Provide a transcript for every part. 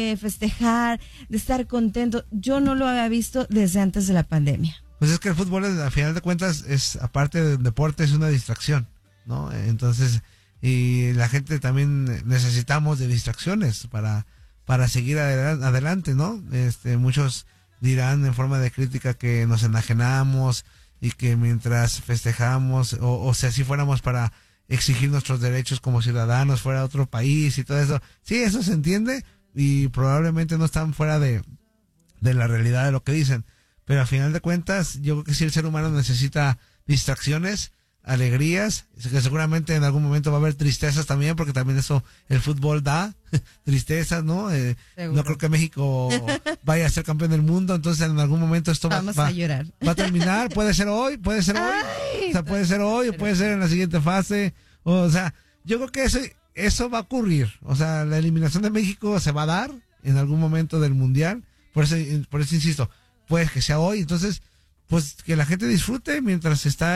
festejar, de estar contento. Yo no lo había visto desde antes de la pandemia. Pues es que el fútbol, al final de cuentas, es, aparte del deporte, es una distracción, ¿no? Entonces, y la gente también necesitamos de distracciones para seguir adelante, ¿no? Muchos dirán en forma de crítica que nos enajenamos y que mientras festejamos, o sea, si fuéramos para exigir nuestros derechos como ciudadanos fuera de otro país y todo eso. Sí, eso se entiende y probablemente no están fuera de la realidad de lo que dicen. Pero al final de cuentas, yo creo que sí el ser humano necesita distracciones, alegrías, que seguramente en algún momento va a haber tristezas también, porque también eso, el fútbol da tristezas, ¿no? No creo que México vaya a ser campeón del mundo, entonces en algún momento esto Vamos a llorar. Va a terminar, puede ser hoy, Ay, o sea, puede ser hoy o puede ser en la siguiente fase, o sea, yo creo que eso va a ocurrir, o sea, la eliminación de México se va a dar en algún momento del mundial, por eso insisto, pues que sea hoy, entonces, pues que la gente disfrute mientras está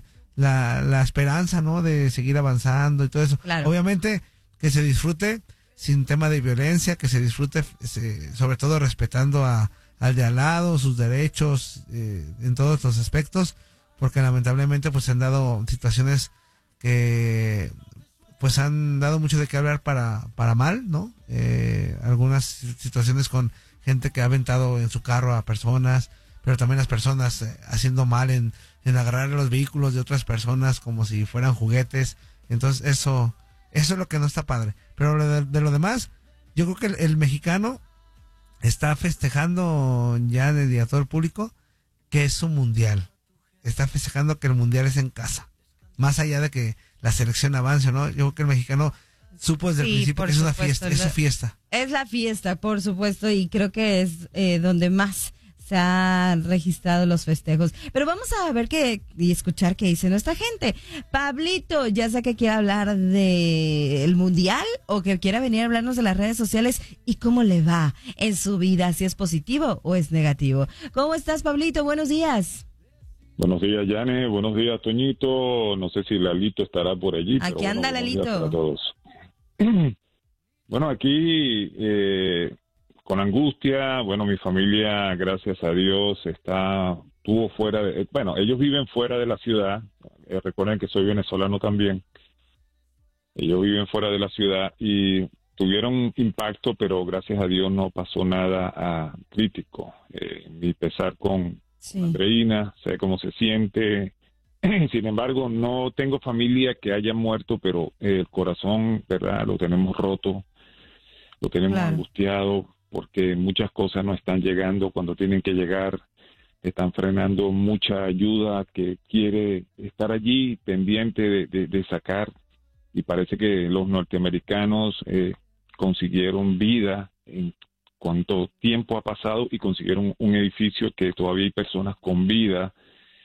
la esperanza, ¿no? De seguir avanzando y todo eso. Claro. Obviamente que se disfrute sin tema de violencia, que se disfrute sobre todo respetando al de al lado, sus derechos, en todos los aspectos, porque lamentablemente pues se han dado situaciones que pues han dado mucho de qué hablar para mal, ¿no? Algunas situaciones con gente que ha aventado en su carro a personas, pero también las personas haciendo mal en agarrar los vehículos de otras personas como si fueran juguetes. Entonces eso es lo que no está padre. Pero de lo demás, yo creo que el mexicano está festejando ya desde a todo el público que es su mundial. Está festejando que el mundial es en casa. Más allá de que la selección avance, ¿no? Yo creo que el mexicano supo desde el principio que es una fiesta, es su fiesta. Es la fiesta, por supuesto, y creo que es donde más se han registrado los festejos. Pero vamos a ver y escuchar qué dice nuestra gente. Pablito, ya sea que quiera hablar del mundial o que quiera venir a hablarnos de las redes sociales y cómo le va en su vida, si es positivo o es negativo. ¿Cómo estás, Pablito? Buenos días. Buenos días, Yane. Buenos días, Toñito. No sé si Lalito estará por allí. Aquí pero anda, buenos Lalito. días para todos. Bueno, aquí con angustia. Bueno, mi familia, gracias a Dios, estuvo fuera de... Bueno, ellos viven fuera de la ciudad. Recuerden que soy venezolano también. Ellos viven fuera de la ciudad y tuvieron impacto, pero gracias a Dios no pasó nada crítico. Mi pesar con Andreina, sé cómo se siente. Sin embargo, no tengo familia que haya muerto, pero el corazón, ¿verdad? Lo tenemos roto, lo tenemos angustiado, porque muchas cosas no están llegando cuando tienen que llegar. Están frenando mucha ayuda que quiere estar allí pendiente de sacar. Y parece que los norteamericanos consiguieron vida en cuánto tiempo ha pasado y consiguieron un edificio que todavía hay personas con vida.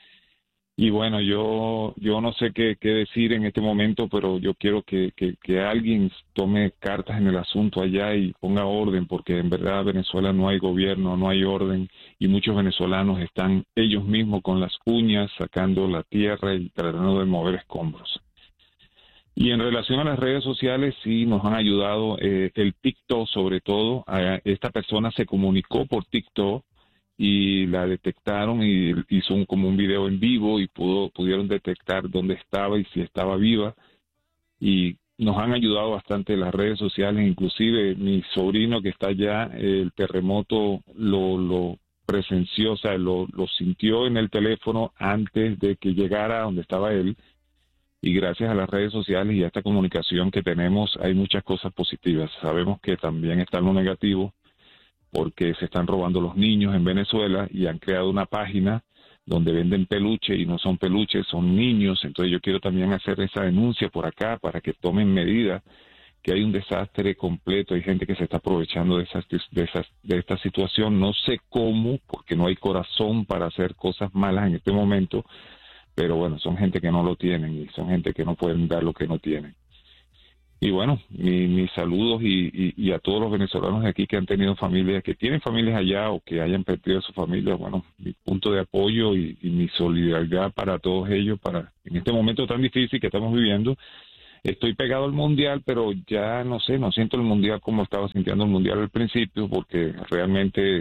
Y bueno, yo no sé qué decir en este momento, pero yo quiero que alguien tome cartas en el asunto allá y ponga orden, porque en verdad en Venezuela no hay gobierno, no hay orden, y muchos venezolanos están ellos mismos con las uñas sacando la tierra y tratando de mover escombros. Y en relación a las redes sociales, sí nos han ayudado, el TikTok sobre todo. Esta persona se comunicó por TikTok y la detectaron y hizo como un video en vivo y pudieron detectar dónde estaba y si estaba viva. Y nos han ayudado bastante las redes sociales, inclusive mi sobrino que está allá, el terremoto lo presenció, o sea, lo sintió en el teléfono antes de que llegara a donde estaba él. Y gracias a las redes sociales y a esta comunicación que tenemos, hay muchas cosas positivas. Sabemos que también está lo negativo, porque se están robando los niños en Venezuela y han creado una página donde venden peluche y no son peluches, son niños. Entonces yo quiero también hacer esa denuncia por acá para que tomen medidas, que hay un desastre completo, hay gente que se está aprovechando de esta situación. No sé cómo, porque no hay corazón para hacer cosas malas en este momento, pero bueno, son gente que no lo tienen y son gente que no pueden dar lo que no tienen. Y bueno, mis saludos y a todos los venezolanos de aquí que han tenido familias, que tienen familias allá o que hayan perdido a su familia, bueno, mi punto de apoyo y mi solidaridad para todos ellos, en este momento tan difícil que estamos viviendo, estoy pegado al mundial, pero ya no sé, no siento el mundial como estaba sintiendo el mundial al principio, porque realmente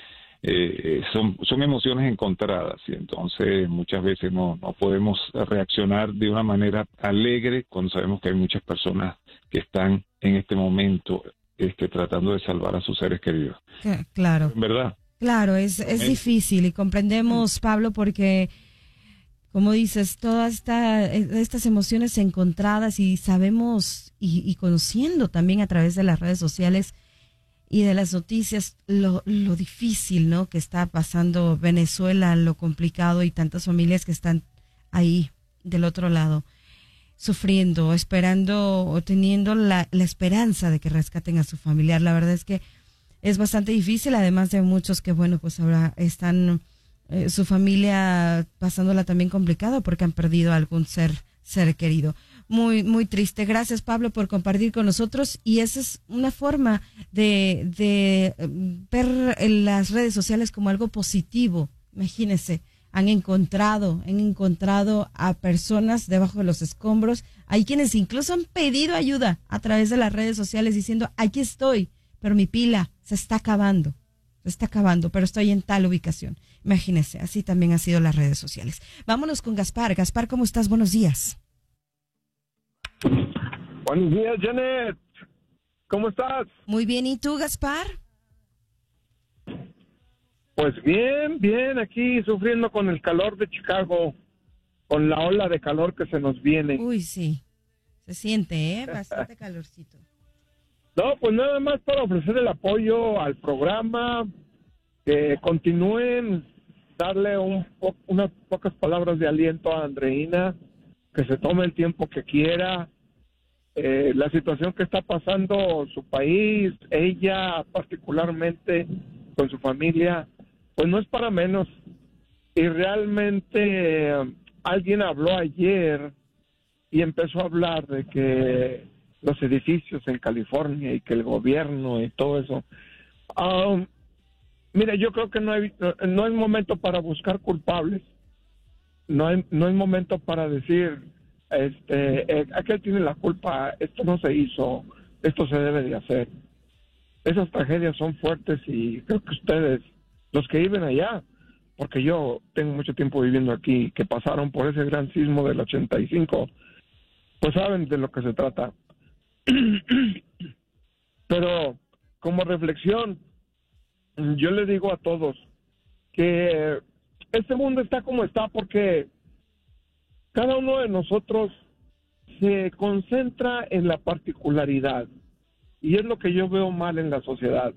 son emociones encontradas, y entonces muchas veces no podemos reaccionar de una manera alegre cuando sabemos que hay muchas personas que están en este momento tratando de salvar a sus seres queridos. Claro. ¿Verdad? Claro, es difícil, y comprendemos, Pablo, porque, como dices, todas estas emociones encontradas, y sabemos y conociendo también a través de las redes sociales y de las noticias lo difícil, ¿no?, que está pasando Venezuela, lo complicado, y tantas familias que están ahí del otro lado, sufriendo, esperando o teniendo la esperanza de que rescaten a su familiar. La verdad es que es bastante difícil, además de muchos que, bueno, pues ahora están su familia pasándola también complicado porque han perdido a algún ser querido. Muy, muy triste. Gracias, Pablo, por compartir con nosotros, y esa es una forma de ver en las redes sociales como algo positivo. Imagínense, han encontrado a personas debajo de los escombros. Hay quienes incluso han pedido ayuda a través de las redes sociales diciendo, aquí estoy, pero mi pila se está acabando, pero estoy en tal ubicación. Imagínense, así también han sido las redes sociales. Vámonos con Gaspar. Gaspar, ¿cómo estás? Buenos días. Buenos días, Janet. ¿Cómo estás? Muy bien, ¿y tú, Gaspar? Pues bien, aquí sufriendo con el calor de Chicago, con la ola de calor que se nos viene. Uy, sí, se siente, bastante calorcito. No, pues nada más para ofrecer el apoyo al programa, que continúen, darle unas pocas palabras de aliento a Andreina, que se tome el tiempo que quiera. La situación que está pasando su país, ella particularmente con su familia, pues no es para menos. Y realmente alguien habló ayer y empezó a hablar de que los edificios en California y que el gobierno y todo eso. Mira, yo creo que no es momento para buscar culpables. No es momento para decir, aquel tiene la culpa, esto no se hizo, esto se debe de hacer. Esas tragedias son fuertes, y creo que ustedes, los que viven allá, porque yo tengo mucho tiempo viviendo aquí, que pasaron por ese gran sismo del 85, pues saben de lo que se trata. Pero como reflexión, yo le digo a todos que este mundo está como está porque cada uno de nosotros se concentra en la particularidad, y es lo que yo veo mal en la sociedad,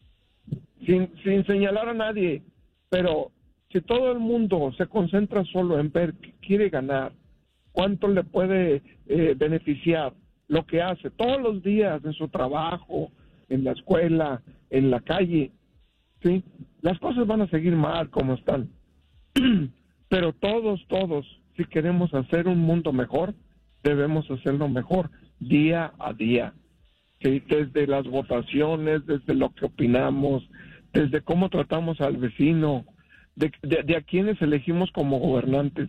sin señalar a nadie, pero si todo el mundo se concentra solo en ver qué quiere ganar, cuánto le puede beneficiar lo que hace todos los días en su trabajo, en la escuela, en la calle, ¿sí? Las cosas van a seguir mal como están. Pero todos, si queremos hacer un mundo mejor, debemos hacerlo mejor día a día. ¿Sí? Desde las votaciones, desde lo que opinamos, desde cómo tratamos al vecino, de a quienes elegimos como gobernantes.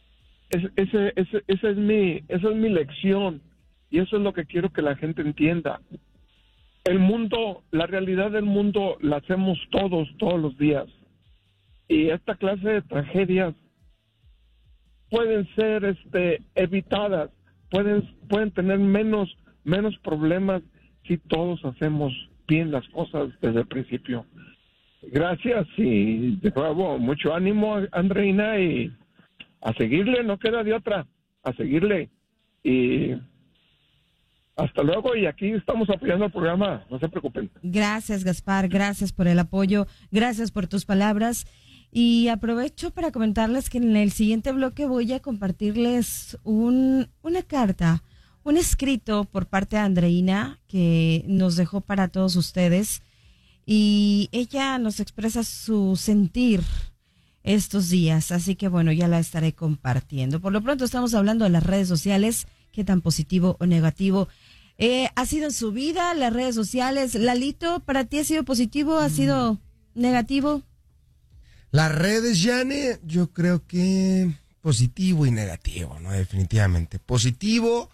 Esa es mi lección, y eso es lo que quiero que la gente entienda. El mundo, la realidad del mundo la hacemos todos los días, y esta clase de tragedias pueden ser evitadas, pueden tener menos problemas si todos hacemos bien las cosas desde el principio. Gracias, y de nuevo mucho ánimo, Andreina, y a seguirle, no queda de otra, a seguirle, y hasta luego, y aquí estamos apoyando el programa, no se preocupen. Gracias, Gaspar, gracias por el apoyo, gracias por tus palabras, y aprovecho para comentarles que en el siguiente bloque voy a compartirles una carta, un escrito por parte de Andreina que nos dejó para todos ustedes, y ella nos expresa su sentir estos días, así que bueno, ya la estaré compartiendo. Por lo pronto estamos hablando de las redes sociales, qué tan positivo o negativo ha sido en su vida, las redes sociales. Lalito, ¿para ti ha sido positivo, ha sido negativo? Las redes, Yane, yo creo que positivo y negativo, ¿no? Definitivamente. Positivo,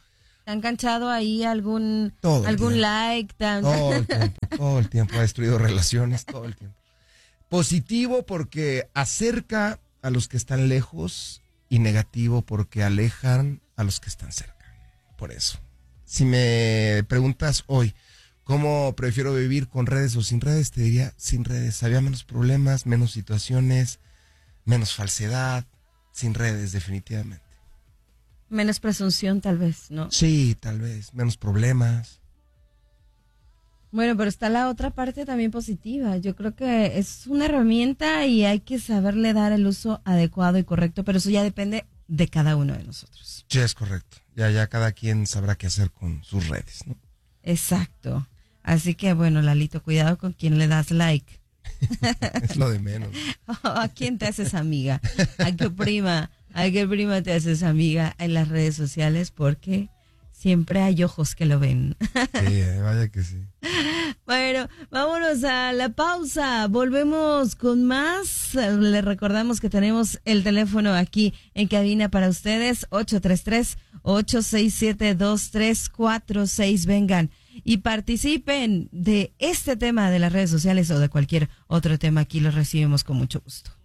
¿Te han canchado ahí algún tiempo. like? Todo el tiempo. Ha destruido relaciones, todo el tiempo. Positivo porque acerca a los que están lejos y negativo porque alejan a los que están cerca. Por eso. Si me preguntas hoy, ¿cómo prefiero vivir con redes o sin redes? Te diría sin redes. Había menos problemas, menos situaciones, menos falsedad. Sin redes, definitivamente. Menos presunción, tal vez, ¿no? Sí, tal vez. Menos problemas. Bueno, pero está la otra parte también positiva. Yo creo que es una herramienta y hay que saberle dar el uso adecuado y correcto, pero eso ya depende de cada uno de nosotros. Sí, es correcto. Ya cada quien sabrá qué hacer con sus redes, ¿no? Exacto. Así que, bueno, Lalito, cuidado con quién le das like. Es lo de menos. ¿A quién te haces amiga? ¿A qué prima te haces amiga en las redes sociales? Porque siempre hay ojos que lo ven. Sí, vaya que sí. Bueno, vámonos a la pausa. Volvemos con más. Le recordamos que tenemos el teléfono aquí en cabina para ustedes, 833-867-2346. Vengan y participen de este tema de las redes sociales o de cualquier otro tema. Aquí los recibimos con mucho gusto.